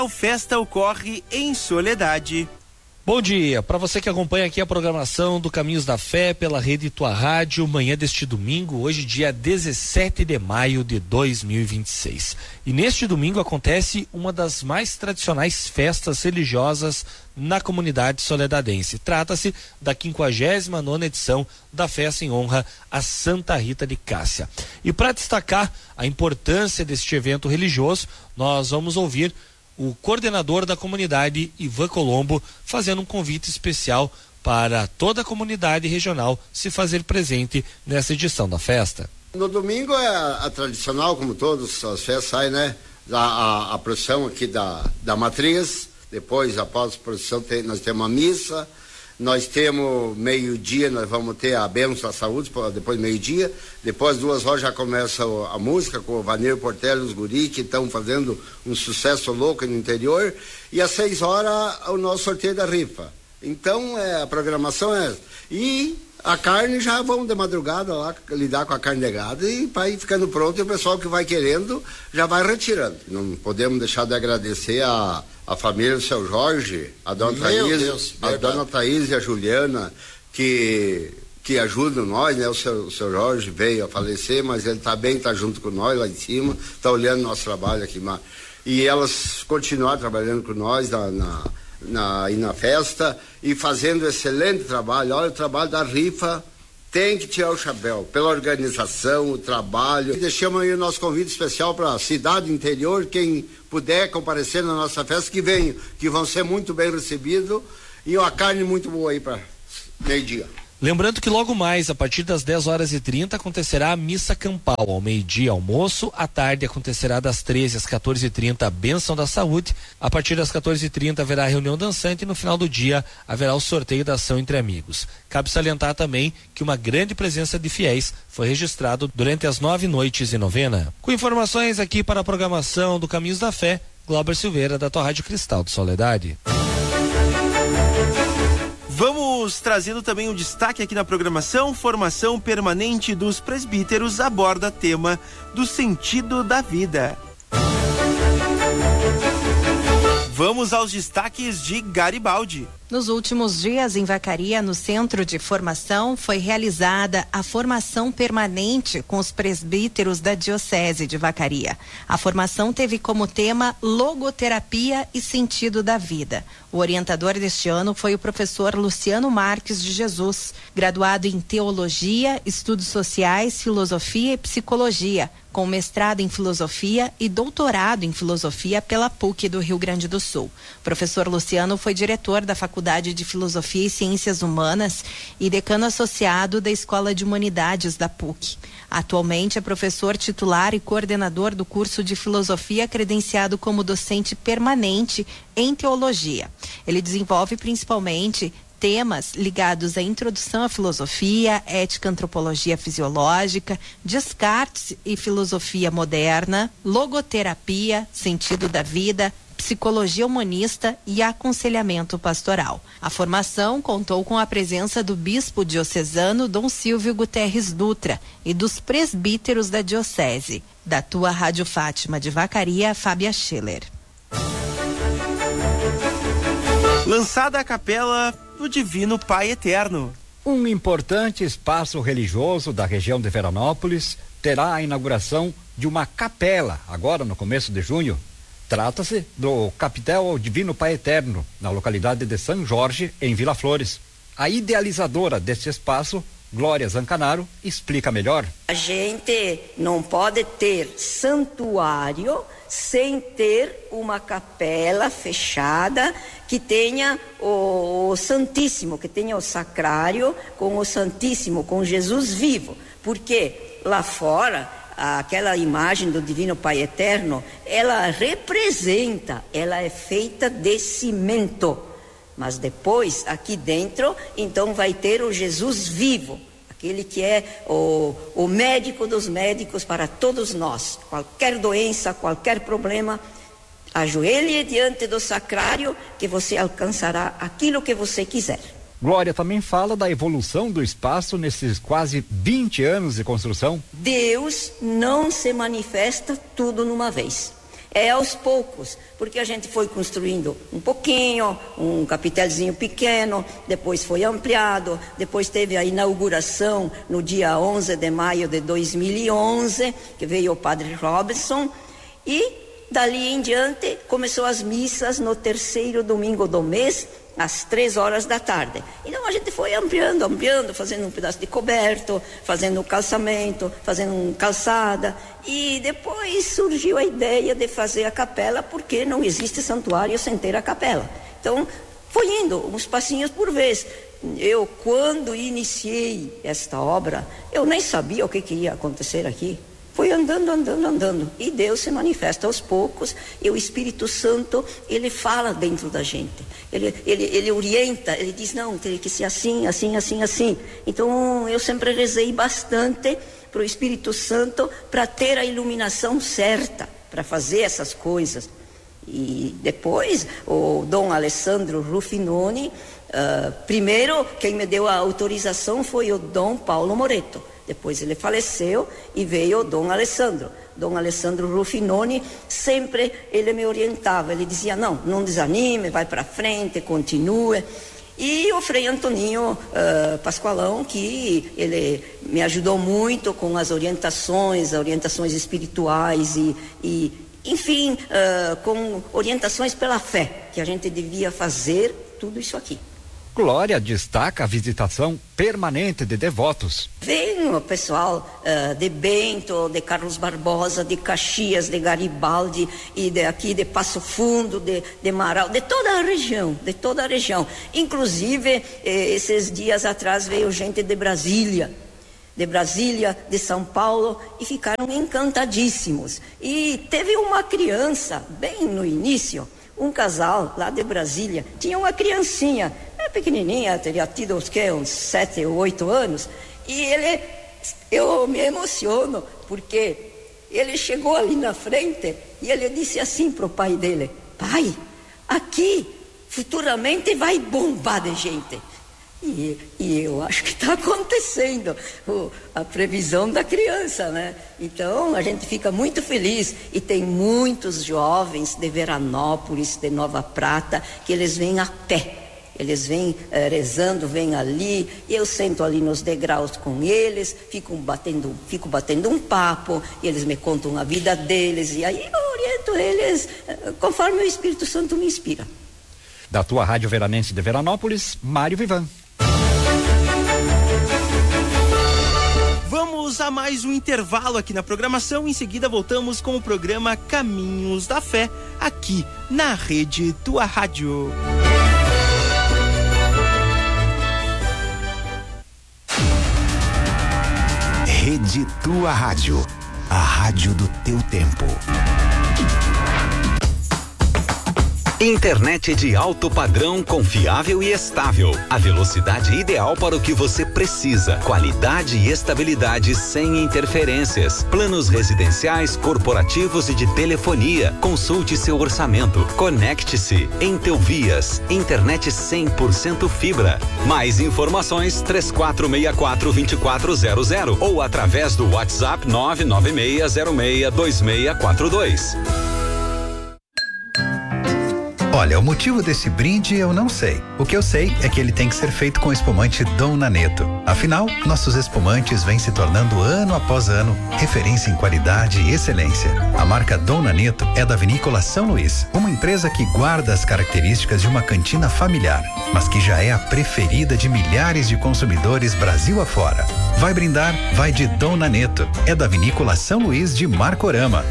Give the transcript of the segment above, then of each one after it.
A festa ocorre em Soledade. Bom dia, para você que acompanha aqui a programação do Caminhos da Fé pela Rede Tua Rádio, manhã deste domingo, hoje dia 17 de maio de 2026. E neste domingo acontece uma das mais tradicionais festas religiosas na comunidade soledadense. Trata-se da 59ª edição da festa em honra a Santa Rita de Cássia. E para destacar a importância deste evento religioso, nós vamos ouvir o coordenador da comunidade, Ivan Colombo, fazendo um convite especial para toda a comunidade regional se fazer presente nessa edição da festa. No domingo é a tradicional, como todas as festas, sai, né? A procissão aqui da matriz, depois, após a procissão, nós temos uma missa, nós temos meio-dia, nós vamos ter a bênção da saúde, depois meio-dia, depois 2 horas já começa a música com o Vaneiro Portela e os guri que estão fazendo um sucesso louco no interior, e às 6 horas o nosso sorteio da rifa. Então a programação é essa. E a carne já vamos de madrugada lá lidar com a carne de gado e para ir ficando pronto, e o pessoal que vai querendo já vai retirando. Não podemos deixar de agradecer a família do seu Jorge, a dona Thaís e a Juliana, que ajudam nós, né? O seu Jorge veio a falecer, mas ele tá bem, tá junto com nós lá em cima, tá olhando nosso trabalho aqui, e elas continuaram trabalhando com nós na festa e fazendo excelente trabalho. Olha, o trabalho da rifa tem que tirar o chapéu pela organização, o trabalho. E deixamos aí o nosso convite especial para a cidade interior, quem puder comparecer na nossa festa, que venham, que vão ser muito bem recebidos, e uma carne muito boa aí para meio-dia. Lembrando que logo mais, a partir das 10h30, acontecerá a missa campal. Ao meio-dia, almoço. À tarde, acontecerá das 13 às 14h30 a bênção da saúde. A partir das 14h30 haverá a reunião dançante e no final do dia haverá o sorteio da ação entre amigos. Cabe salientar também que uma grande presença de fiéis foi registrado durante as 9 noites de novena. Com informações aqui para a programação do Caminhos da Fé, Glauber Silveira, da tua Rádio Cristal de Soledade. Vamos trazendo também um destaque aqui na programação. Formação permanente dos presbíteros aborda tema do sentido da vida. Vamos aos destaques de Garibaldi. Nos últimos dias, em Vacaria, no Centro de Formação, foi realizada a formação permanente com os presbíteros da Diocese de Vacaria. A formação teve como tema Logoterapia e Sentido da Vida. O orientador deste ano foi o professor Luciano Marques de Jesus, graduado em Teologia, Estudos Sociais, Filosofia e Psicologia, com mestrado em Filosofia e doutorado em Filosofia pela PUC do Rio Grande do Sul. O professor Luciano foi diretor da Faculdade de Filosofia e Ciências Humanas e decano associado da Escola de Humanidades da PUC. Atualmente é professor titular e coordenador do curso de Filosofia credenciado como docente permanente em Teologia. Ele desenvolve principalmente temas ligados à introdução à filosofia, ética, antropologia fisiológica, Descartes e filosofia moderna, logoterapia, sentido da vida, psicologia humanista e aconselhamento pastoral. A formação contou com a presença do bispo diocesano Dom Silvio Guterres Dutra e dos presbíteros da diocese. Da tua Rádio Fátima de Vacaria, Fábia Schiller. Lançada a capela do Divino Pai Eterno. Um importante espaço religioso da região de Veranópolis terá a inauguração de uma capela, agora no começo de junho. Trata-se do Capitel Divino Pai Eterno, na localidade de São Jorge, em Vila Flores. A idealizadora deste espaço, Glória Zancanaro, explica melhor. A gente não pode ter santuário sem ter uma capela fechada que tenha o Santíssimo, que tenha o sacrário com o Santíssimo, com Jesus vivo. Porque lá fora, aquela imagem do Divino Pai Eterno, ela representa, ela é feita de cimento. Mas depois, aqui dentro, então vai ter o Jesus vivo, aquele que é o médico dos médicos para todos nós. Qualquer doença, qualquer problema, ajoelhe diante do sacrário que você alcançará aquilo que você quiser. Glória também fala da evolução do espaço nesses quase 20 anos de construção. Deus não se manifesta tudo numa vez. É aos poucos, porque a gente foi construindo um pouquinho, um capitelzinho pequeno, depois foi ampliado, depois teve a inauguração no dia 11 de maio de 2011, que veio o padre Robinson, e dali em diante começou as missas no terceiro domingo do mês, às 3 da tarde. Então a gente foi ampliando, fazendo um pedaço de coberto, fazendo um calçamento, fazendo uma calçada, e depois surgiu a ideia de fazer a capela, porque não existe santuário sem ter a capela. Então foi indo uns passinhos por vez. Eu, quando iniciei esta obra, eu nem sabia o que ia acontecer aqui. Foi andando, e Deus se manifesta aos poucos, e o Espírito Santo, ele fala dentro da gente, ele orienta, ele diz, não, tem que ser assim. Então eu sempre rezei bastante para o Espírito Santo, para ter a iluminação certa, para fazer essas coisas. E depois o Dom Alessandro Ruffinoni, primeiro quem me deu a autorização foi o Dom Paulo Moreto. Depois ele faleceu e veio o Dom Alessandro. Dom Alessandro Ruffinoni, sempre ele me orientava, ele dizia, não desanime, vai para frente, continue. E o Frei Antoninho Pascoalão, que ele me ajudou muito com as orientações espirituais e enfim, com orientações pela fé, que a gente devia fazer tudo isso aqui. Glória destaca a visitação permanente de devotos. Vem o pessoal de Bento, de Carlos Barbosa, de Caxias, de Garibaldi e aqui de Passo Fundo, de Marau, de toda a região. Inclusive, esses dias atrás veio gente de Brasília, de São Paulo, e ficaram encantadíssimos. E teve uma criança, bem no início, um casal lá de Brasília, tinha uma criancinha, pequenininha, teria tido uns 7 ou 8 anos, e eu me emociono, porque ele chegou ali na frente e ele disse assim pro pai dele, pai, aqui futuramente vai bombar de gente. E eu acho que está acontecendo a previsão da criança, né? Então a gente fica muito feliz, e tem muitos jovens de Veranópolis, de Nova Prata, que eles vêm a pé. Eles vêm rezando, vêm ali, e eu sento ali nos degraus com eles, fico batendo um papo, e eles me contam a vida deles, e aí eu oriento eles conforme o Espírito Santo me inspira. Da tua Rádio Veranense de Veranópolis, Mário Vivan. Vamos a mais um intervalo aqui na programação. Em seguida voltamos com o programa Caminhos da Fé, aqui na Rede Tua Rádio. Rede Tua Rádio, a rádio do teu tempo. Internet de alto padrão, confiável e estável. A velocidade ideal para o que você precisa. Qualidade e estabilidade sem interferências. Planos residenciais, corporativos e de telefonia. Consulte seu orçamento. Conecte-se. Entelvias. Internet 100% fibra. Mais informações 3464-2400 ou através do WhatsApp 996062642. Olha, o motivo desse brinde eu não sei. O que eu sei é que ele tem que ser feito com espumante Dom Naneto. Afinal, nossos espumantes vêm se tornando ano após ano referência em qualidade e excelência. A marca Dom Naneto é da Vinícola São Luís, uma empresa que guarda as características de uma cantina familiar, mas que já é a preferida de milhares de consumidores Brasil afora. Vai brindar? Vai de Dom Naneto. É da Vinícola São Luís de Marcorama.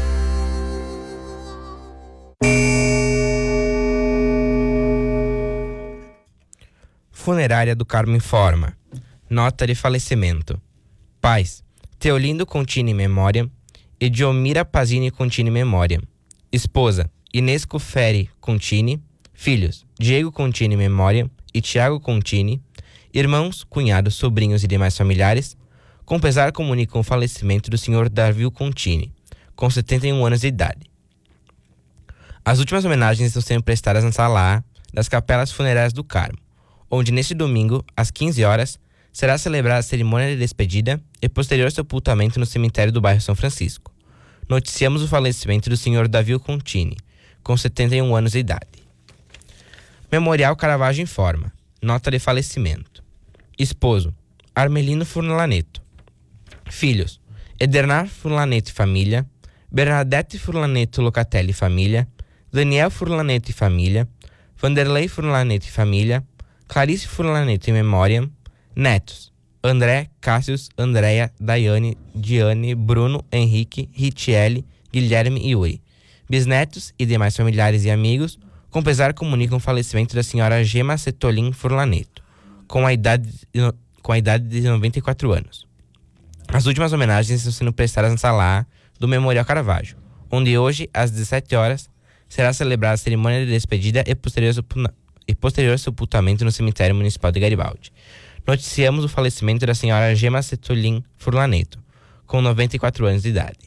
Funerária do Carmo informa. Nota de falecimento. Pais: Teolindo Contini Memória e Diomira Pazini Contini Memória. Esposa: Inês Cuferi Contini. Filhos: Diego Contini Memória e Tiago Contini. Irmãos, cunhados, sobrinhos e demais familiares. Com pesar comunicam o falecimento do Sr. Darvil Contini, com 71 anos de idade. As últimas homenagens estão sendo prestadas na sala A das Capelas Funerárias do Carmo, onde neste domingo, às 15 horas, será celebrada a cerimônia de despedida e posterior sepultamento no cemitério do bairro São Francisco. Noticiamos o falecimento do senhor Davi Contini, com 71 anos de idade. Memorial Caravaggio informa. Nota de falecimento. Esposo: Armelino Furlaneto. Filhos: Edernar Furlaneto e família, Bernadette Furlaneto Locatelli e família, Daniel Furlaneto e família, Vanderlei Furlaneto e família, Clarice Furlaneto em memória. Netos: André, Cássius, Andréia, Daiane, Diane, Bruno, Henrique, Ritiele, Guilherme e Yuri. Bisnetos e demais familiares e amigos, com pesar comunicam o falecimento da senhora Gema Setolin Furlaneto, com a idade de 94 anos. As últimas homenagens estão sendo prestadas na sala A do Memorial Caravaggio, onde hoje, às 17 horas, será celebrada a cerimônia de despedida e posterior sepultamento no cemitério municipal de Garibaldi. Noticiamos o falecimento da senhora Gema Setolin Furlaneto, com 94 anos de idade.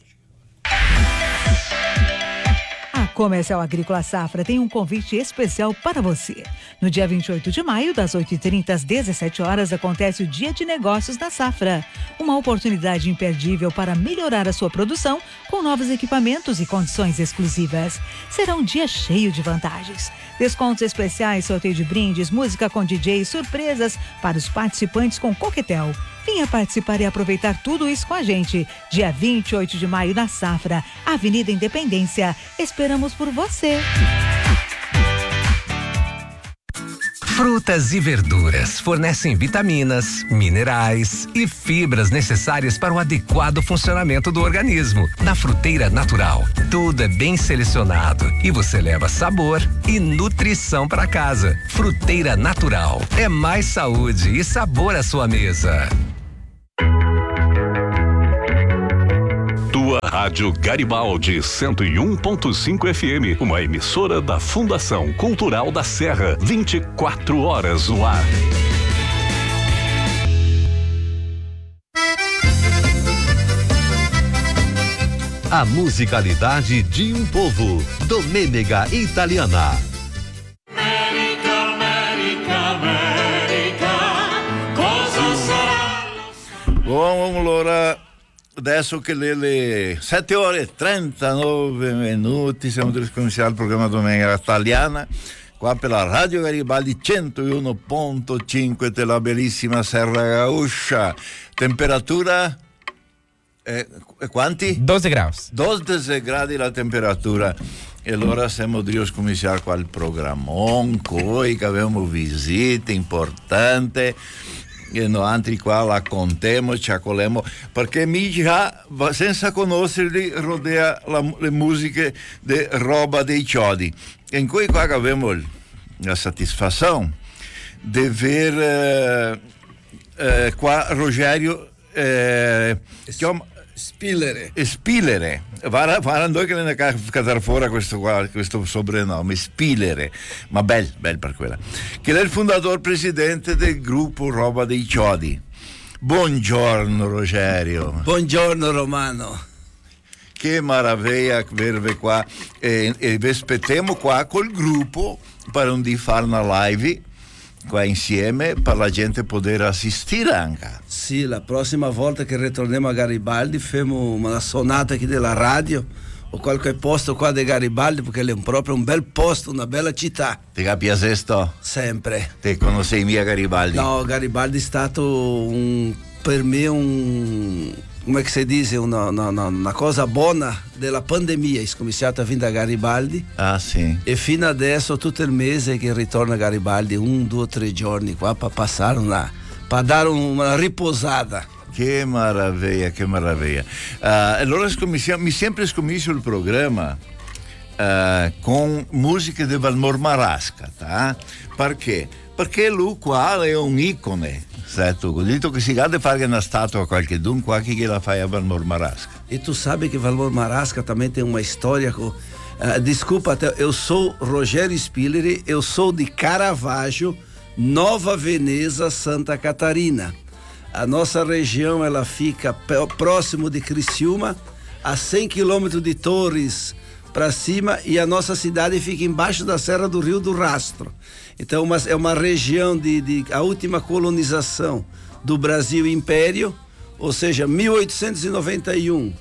A Comercial Agrícola Safra tem um convite especial para você. No dia 28 de maio, das 8h30 às 17 horas, acontece o Dia de Negócios da Safra. Uma oportunidade imperdível para melhorar a sua produção com novos equipamentos e condições exclusivas. Será um dia cheio de vantagens. Descontos especiais, sorteio de brindes, música com DJ, surpresas para os participantes com coquetel. Venha participar e aproveitar tudo isso com a gente. Dia 28 de maio na Safra, Avenida Independência. Esperamos por você. Frutas e verduras fornecem vitaminas, minerais e fibras necessárias para o adequado funcionamento do organismo. Na Fruteira Natural, tudo é bem selecionado e você leva sabor e nutrição para casa. Fruteira Natural é mais saúde e sabor à sua mesa. Tua Rádio Garibaldi 101.5 FM, uma emissora da Fundação Cultural da Serra, 24 horas no ar. A musicalidade de um povo, Domênica Italiana. Buon l'ora, adesso che le 7h39, siamo di ricominciare il programma Domenica Italiana, qua per la Radio Garibaldi 101.5 della bellissima Serra Gaúcha. Temperatura, quanti? 12 graus. 12 gradi la temperatura. E allora siamo di ricominciare qua il programmone, poi che abbiamo visite importanti. E noi altri qua la contiamo, ci accolemo, perché mi già, senza conoscerli, rodea le musiche di roba dei chiodi. E in cui qua abbiamo la soddisfazione di avere qua Rogerio Spillere. Vara noi che ne catar fuori questo soprannome, Spillere, ma bel per quella. Che è il fondatore presidente del gruppo Roba dei Chiodi. Buongiorno Rogerio. Buongiorno Romano. Che meraviglia avervi qua e vi aspettiamo qua col gruppo per un di fare una live qua insieme per la gente poter assistere anche. Sì, la prossima volta che ritorniamo a Garibaldi faremo una sonata qui della radio o qualche posto qua di Garibaldi, perché è proprio un bel posto, una bella città. Ti capisci sto? Sempre. Ti conosci mica Garibaldi? No, Garibaldi è stato per me come si dice, una cosa buona della pandemia. Ho cominciato a venire a Garibaldi. Ah, sì. E fino adesso tutto il mese che ritorno a Garibaldi, 1, 2, 3 giorni qua per passare per dare una riposata. Che meraviglia, che meraviglia. Allora mi sempre scommesso il programma con musiche di Valmor Marasca, tá? Perché? Perché lui qua è un icone. Certo, dito che si deve fare una statua a qualche dunque che la fai a Valmor Marasca. E tu sabe que Valmor Marasca também tem uma história com... desculpa, eu sou Rogério Spillere, eu sou de Caravaggio, Nova Veneza, Santa Catarina. A nossa região, ela fica próximo de Criciúma, a 100 quilômetros de Torres para cima, e a nossa cidade fica embaixo da Serra do Rio do Rastro. Então é uma região de a última colonização do Brasil Império, ou seja, 1891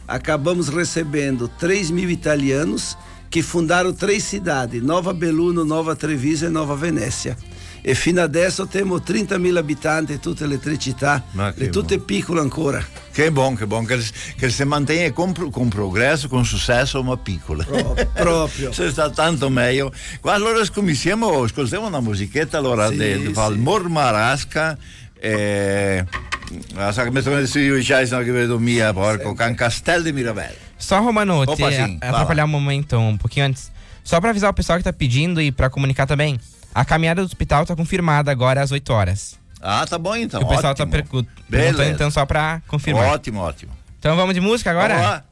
acabamos recebendo 3.000 italianos que fundaram 3 cidades, Nova Belluno, Nova Treviso e Nova Venezia. E fino adesso temos 30.000 abitanti, tutte le 3 città, e tutte piccole ancora. Che bom, che si mantenha con progresso, con successo, ma piccole. Proprio. Se sta tanto meglio. Allora ascoltiamo una musichetta allora di Valmor Marasca. Sa che mi sto mettendo io che vedo mia, porco, can Castel de Mirabel. Só, Romanotti, atrapalhar um momento um pouquinho antes. Só pra avisar o pessoal que tá pedindo e pra comunicar também. A caminhada do hospital tá confirmada agora às 8 horas. Ah, tá bom então. O pessoal tá perguntando então só pra confirmar. Ótimo. Então vamos de música agora? Vamos lá.